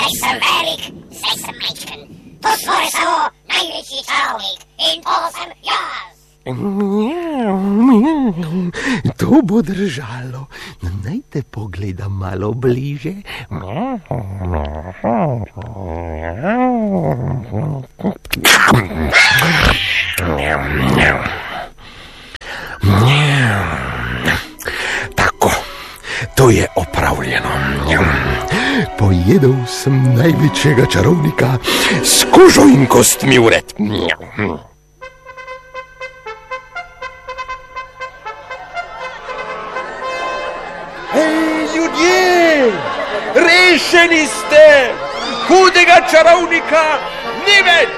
Zdaj sem velik, zdaj sem majčken. To stvori samo največji čarovnik in to sem jaz. To bo držalo. Naj te pogledam malo bliže. Tako, to je opravljeno. Pojedel sem največjega čarovnika s kožo in kostmi vred. Ljudje, rešeni ste, hudega čarovnika ni več.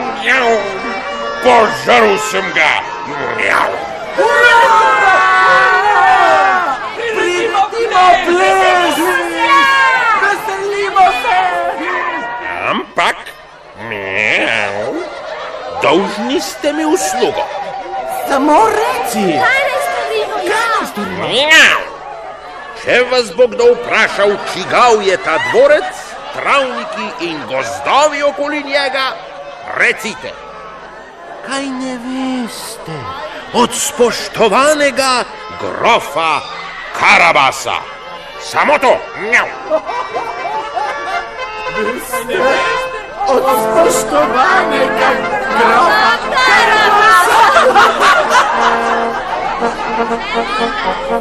Požrl sem ga. Veselimo se! Ampak, dolžni ste mi uslugo. Samo reci! Če vas bo kdo vprašal, čigav je ta dvorec, travniki in gozdovi okoli njega, recite. Kaj ne veste od spoštovanega grofa Karabasa? Samo to. Od spoštovanega grofa Karabasa!